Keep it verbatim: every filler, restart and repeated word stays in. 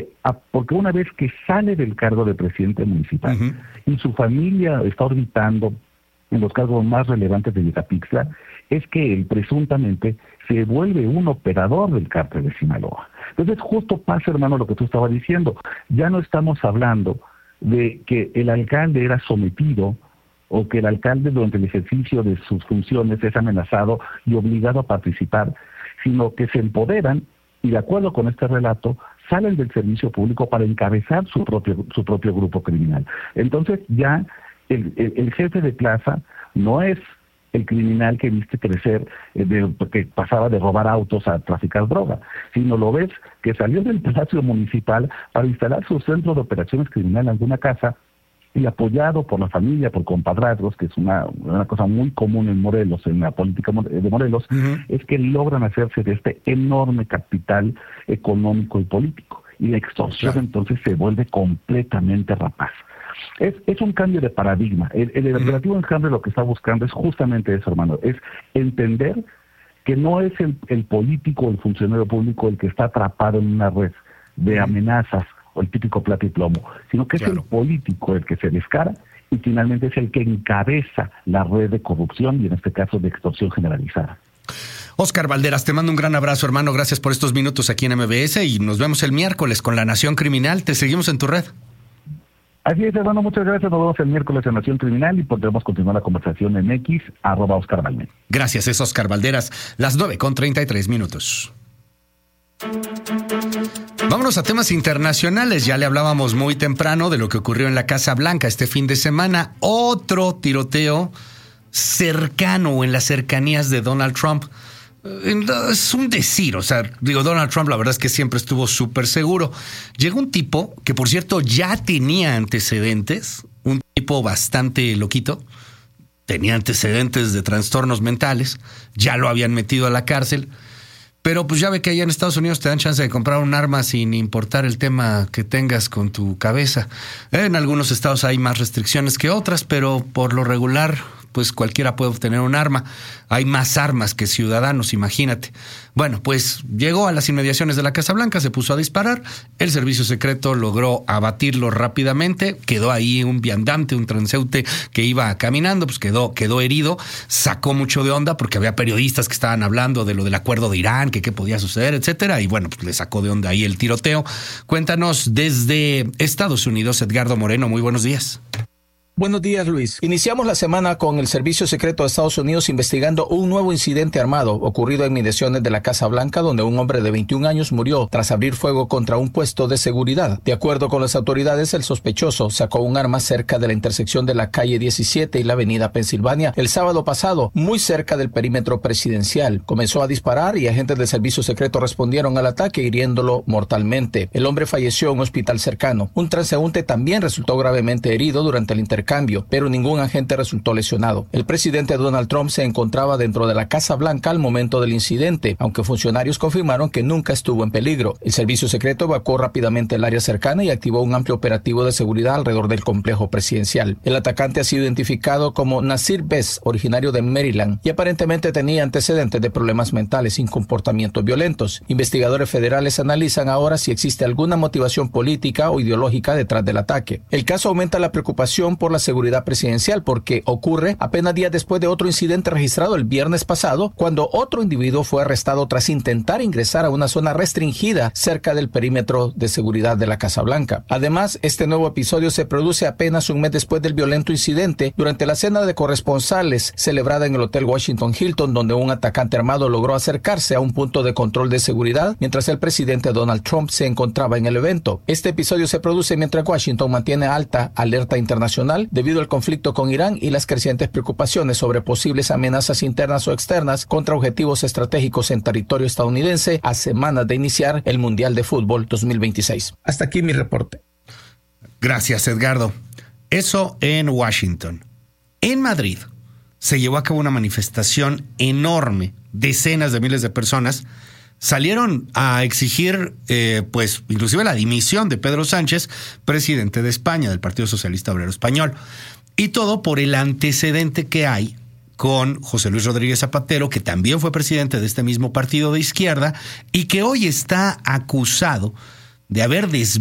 a, porque una vez que sale del cargo de presidente municipal uh-huh. y su familia está orbitando en los cargos más relevantes de Yecapixtla, es que él presuntamente se vuelve un operador del cártel de Sinaloa. Entonces justo pasa, hermano, lo que tú estabas diciendo. Ya no estamos hablando de que el alcalde era sometido o que el alcalde durante el ejercicio de sus funciones es amenazado y obligado a participar, sino que se empoderan y de acuerdo con este relato salen del servicio público para encabezar su propio su propio grupo criminal. Entonces ya el, el, el jefe de plaza no es el criminal que viste crecer, eh, de, que pasaba de robar autos a traficar droga, sino lo ves que salió del Palacio Municipal para instalar su centro de operaciones criminal en alguna casa y apoyado por la familia, por compadrazgos, que es una, una cosa muy común en Morelos, en la política de Morelos, uh-huh. es que logran hacerse de este enorme capital económico y político. Y la extorsión claro. entonces se vuelve completamente rapaz. Es, es un cambio de paradigma. El, el operativo Enjambre lo que está buscando es justamente eso, hermano, es entender que no es el, el político o el funcionario público el que está atrapado en una red de amenazas o el típico plata y plomo, sino que claro. es el político el que se descara y finalmente es el que encabeza la red de corrupción y en este caso de extorsión generalizada. Óscar Valderas, te mando un gran abrazo, hermano, gracias por estos minutos aquí en M B S y nos vemos el miércoles con La Nación Criminal. Te seguimos en tu red. Así es, hermano, muchas gracias. Nos vemos el miércoles en Nación Criminal y podremos continuar la conversación en X, arroba Óscar Valderas. Gracias, es Óscar Valderas, las nueve con treinta y tres minutos. Vámonos a temas internacionales. Ya le hablábamos muy temprano de lo que ocurrió en la Casa Blanca este fin de semana. Otro tiroteo cercano o en las cercanías de Donald Trump. Es un decir, o sea, digo, Donald Trump la verdad es que siempre estuvo súper seguro. Llegó un tipo que, por cierto, ya tenía antecedentes, un tipo bastante loquito, tenía antecedentes de trastornos mentales, ya lo habían metido a la cárcel, pero pues ya ve que allá en Estados Unidos te dan chance de comprar un arma sin importar el tema que tengas con tu cabeza. En algunos estados hay más restricciones que otras, pero por lo regular pues cualquiera puede obtener un arma. Hay más armas que ciudadanos, imagínate. Bueno, pues llegó a las inmediaciones de la Casa Blanca, se puso a disparar, el servicio secreto logró abatirlo rápidamente, quedó ahí un viandante, un transeúnte que iba caminando, pues quedó, quedó herido, sacó mucho de onda porque había periodistas que estaban hablando de lo del acuerdo de Irán, que qué podía suceder, etcétera, y bueno, pues le sacó de onda ahí el tiroteo. Cuéntanos desde Estados Unidos, Edgardo Moreno, muy buenos días. Buenos días, Luis. Iniciamos la semana con el Servicio Secreto de Estados Unidos investigando un nuevo incidente armado ocurrido en inmediaciones de la Casa Blanca, donde un hombre de veintiún años murió tras abrir fuego contra un puesto de seguridad. De acuerdo con las autoridades, el sospechoso sacó un arma cerca de la intersección de la calle diecisiete y la avenida Pensilvania el sábado pasado, muy cerca del perímetro presidencial. Comenzó a disparar y agentes del Servicio Secreto respondieron al ataque hiriéndolo mortalmente. El hombre falleció en un hospital cercano. Un transeúnte también resultó gravemente herido durante el intercambio, pero ningún agente resultó lesionado. El presidente Donald Trump se encontraba dentro de la Casa Blanca al momento del incidente, aunque funcionarios confirmaron que nunca estuvo en peligro. El servicio secreto evacuó rápidamente el área cercana y activó un amplio operativo de seguridad alrededor del complejo presidencial. El atacante ha sido identificado como Nasir Bess, originario de Maryland, y aparentemente tenía antecedentes de problemas mentales sin comportamientos violentos. Investigadores federales analizan ahora si existe alguna motivación política o ideológica detrás del ataque. El caso aumenta la preocupación por la seguridad presidencial porque ocurre apenas días después de otro incidente registrado el viernes pasado, cuando otro individuo fue arrestado tras intentar ingresar a una zona restringida cerca del perímetro de seguridad de la Casa Blanca. Además, este nuevo episodio se produce apenas un mes después del violento incidente durante la cena de corresponsales celebrada en el Hotel Washington Hilton, donde un atacante armado logró acercarse a un punto de control de seguridad mientras el presidente Donald Trump se encontraba en el evento. Este episodio se produce mientras Washington mantiene alta alerta internacional debido al conflicto con Irán y las crecientes preocupaciones sobre posibles amenazas internas o externas contra objetivos estratégicos en territorio estadounidense a semanas de iniciar el Mundial de Fútbol dos mil veintiséis. Hasta aquí mi reporte. Gracias, Edgardo. Eso en Washington. En Madrid se llevó a cabo una manifestación enorme. Decenas de miles de personas salieron a exigir, eh, pues, inclusive la dimisión de Pedro Sánchez, presidente de España, del Partido Socialista Obrero Español. Y todo por el antecedente que hay con José Luis Rodríguez Zapatero, que también fue presidente de este mismo partido de izquierda y que hoy está acusado de haber desviado